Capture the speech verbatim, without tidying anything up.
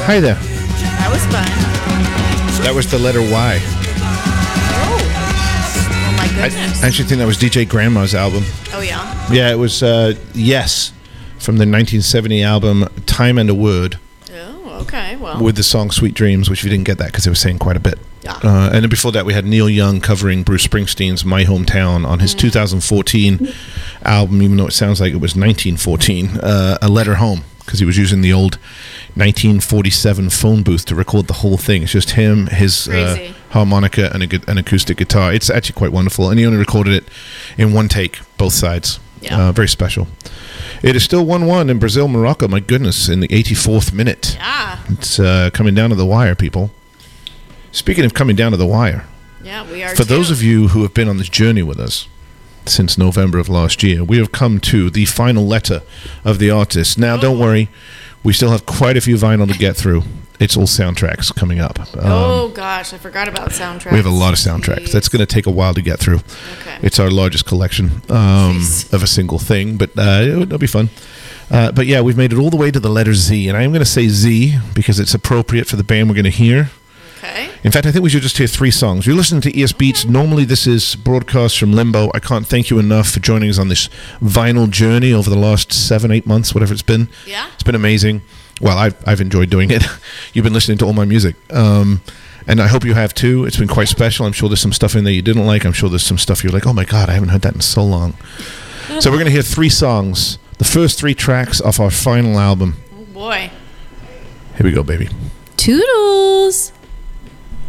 Hi there. That was fun. That was the letter Y. Oh. Oh, my goodness. I actually think that was D J Grandma's album. Oh, yeah? Yeah, it was uh, Yes from the nineteen seventy album Time and a Word. Oh, okay. Well. With the song Sweet Dreams, which we didn't get that because they were saying quite a bit. Yeah. Uh, and then before that, we had Neil Young covering Bruce Springsteen's My Hometown on his mm. two thousand fourteen album, even though it sounds like it was nineteen fourteen, uh, A Letter Home, because he was using the old nineteen forty-seven phone booth to record the whole thing. It's just him, his uh, harmonica, and a, an acoustic guitar. It's actually quite wonderful. And he only recorded it in one take, both sides. Yeah. Uh, very special. It is still one one in Brazil, Morocco. My goodness, in the eighty-fourth minute. Yeah. It's uh, coming down to the wire, people. Speaking of coming down to the wire. Yeah, we are For too. those of you who have been on this journey with us since November of last year, we have come to the final letter of the artist. Now, oh. don't worry. We still have quite a few vinyl to get through. It's all soundtracks coming up. Um, oh, gosh. I forgot about soundtracks. We have a lot of soundtracks. Jeez. That's going to take a while to get through. Okay. It's our largest collection um, of a single thing, but uh, it'll, it'll be fun. Uh, but yeah, we've made it all the way to the letter Z, and I'm going to say Z because it's appropriate for the band we're going to hear. Okay. In fact, I think we should just hear three songs. You're listening to E S Beats. Okay. Normally, this is broadcast from Limbo. I can't thank you enough for joining us on this vinyl journey over the last seven, eight months, whatever it's been. Yeah. It's been amazing. Well, I've, I've enjoyed doing it. You've been listening to all my music. Um, and I hope you have too. It's been quite special. I'm sure there's some stuff in there you didn't like. I'm sure there's some stuff you're like, oh my God, I haven't heard that in so long. So we're going to hear three songs. The first three tracks off our final album. Oh, boy. Here we go, baby. Toodles.